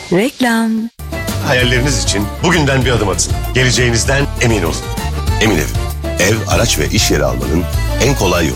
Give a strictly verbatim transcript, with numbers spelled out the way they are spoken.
Reklam. Hayalleriniz için bugünden bir adım atın. Geleceğinizden emin olun. Emin Ev. Ev, araç ve iş yeri almanın en kolay yolu.